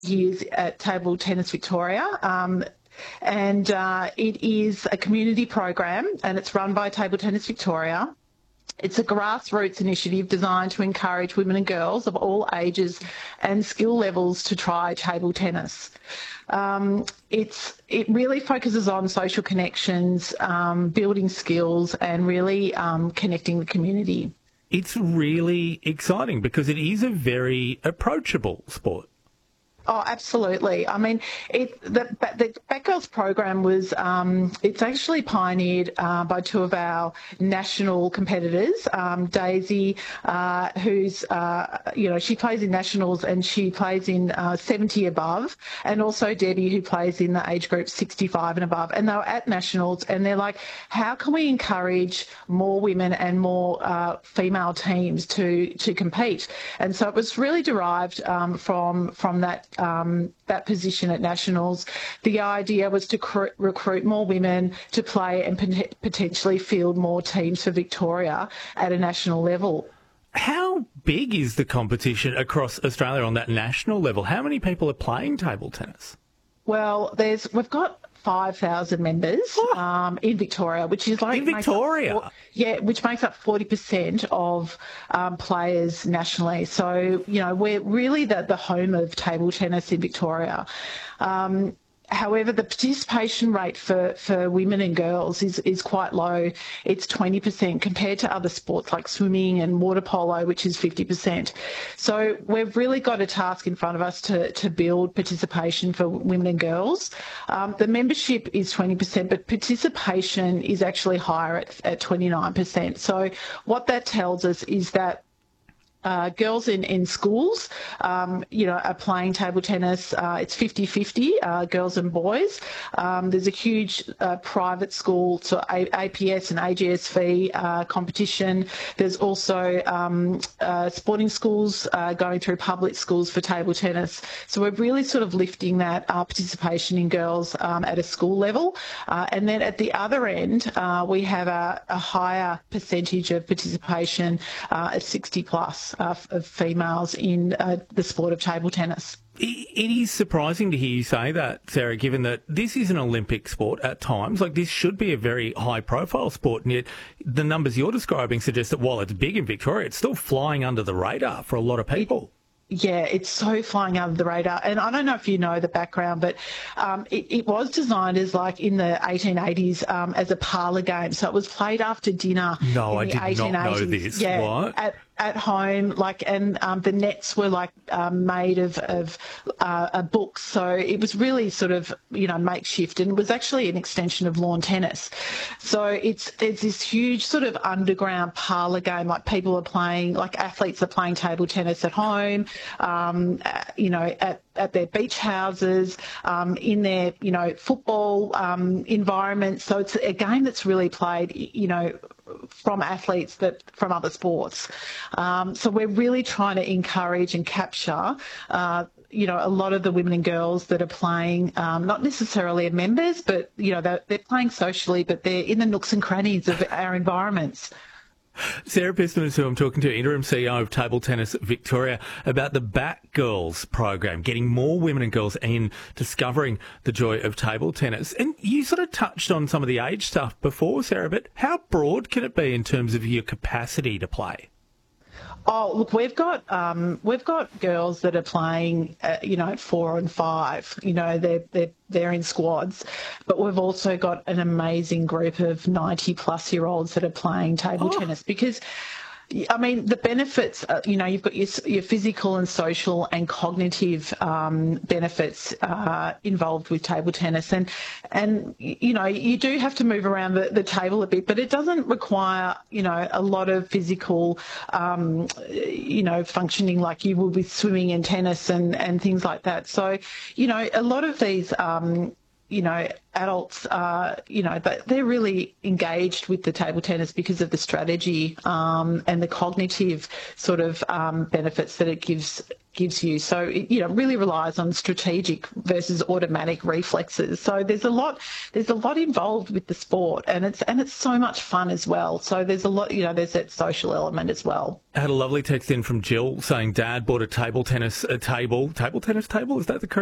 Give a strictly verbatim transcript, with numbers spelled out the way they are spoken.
years at Table Tennis Victoria. Um, and uh, it is a community program, and it's run by Table Tennis Victoria. It's a grassroots initiative designed to encourage women and girls of all ages and skill levels to try table tennis. Um, it's, it really focuses on social connections, um, building skills, and really um, connecting the community. It's really exciting because it is a very approachable sport. Oh, absolutely. I mean, it, the, the Batgirls program was, um, it's actually pioneered uh, by two of our national competitors, um, Daisy, uh, who's, uh, you know, she plays in nationals and she plays in uh, seventy above, and also Debbie, who plays in the age group sixty-five and above. And they were at nationals and they're like, how can we encourage more women and more uh, female teams to, to compete? And so it was really derived um, from, from that Um, that position at nationals. The idea was to cr- recruit more women to play and pot- potentially field more teams for Victoria at a national level. How big is the competition across Australia on that national level? How many people are playing table tennis? Well, there's we've got five thousand members um, in Victoria, which is like... In Victoria? Four, yeah, which makes up forty percent of um, players nationally. So, you know, we're really the, the home of table tennis in Victoria. Um, However, the participation rate for, for women and girls is, is quite low. It's twenty percent compared to other sports like swimming and water polo, which is fifty percent. So we've really got a task in front of us to, to build participation for women and girls. Um, the membership is twenty percent, but participation is actually higher at, at twenty-nine percent. So what that tells us is that Uh, girls in, in schools, um, you know, are playing table tennis. Uh, it's fifty-fifty, uh, girls and boys. Um, there's a huge uh, private school, so a- APS and A G S V uh, competition. There's also um, uh, sporting schools uh, going through public schools for table tennis. So we're really sort of lifting that uh, participation in girls um, at a school level. Uh, and then at the other end, uh, we have a, a higher percentage of participation uh, at sixty plus. Uh, of females in uh, the sport of table tennis. It is surprising to hear you say that, Sarah, given that this is an Olympic sport at times. Like, this should be a very high-profile sport, and yet the numbers you're describing suggest that while it's big in Victoria, it's still flying under the radar for a lot of people. It- Yeah, it's so flying under the radar. And I don't know if you know the background, but um, it, it was designed as like in the eighteen eighties um, as a parlour game. So it was played after dinner. No, in I the did not know this. Yeah, what? At, at home, like, and um, the nets were like um, made of, of uh, a book. So it was really sort of, you know, makeshift, and it was actually an extension of lawn tennis. So it's, it's this huge sort of underground parlour game, like people are playing, like athletes are playing table tennis at home. Um, uh, you know, at, at their beach houses, um, in their, you know, football um, environment. So it's a game that's really played, you know, from athletes that from other sports. Um, so we're really trying to encourage and capture, uh, you know, a lot of the women and girls that are playing, um, not necessarily as members, but, you know, they're, they're playing socially, but they're in the nooks and crannies of our environments. Sarah Pistman is who I'm talking to, Interim C E O of Table Tennis Victoria, about the Batgirls program, getting more women and girls in, discovering the joy of table tennis. And you sort of touched on some of the age stuff before, Sarah, but how broad can it be in terms of your capacity to play? Oh, look, we've got um, we've got girls that are playing, uh, you know, at four and five. You know, they're they're they're in squads, but we've also got an amazing group of ninety plus year olds that are playing table oh. tennis because. I mean, the benefits, uh, you know, you've got your, your physical and social and cognitive um, benefits uh, involved with table tennis. And, and, you know, you do have to move around the, the table a bit, but it doesn't require, you know, a lot of physical, um, you know, functioning like you would with swimming and tennis and, and things like that. So, you know, a lot of these, um, you know, adults are, you know, they're really engaged with the table tennis because of the strategy um, and the cognitive sort of um, benefits that it gives gives you. So it, you know, really relies on strategic versus automatic reflexes. So there's a lot there's a lot involved with the sport, and it's and it's so much fun as well. So there's a lot, you know, there's that social element as well. I had a lovely text in from Jill saying Dad bought a table tennis a table table tennis table. Is that the correct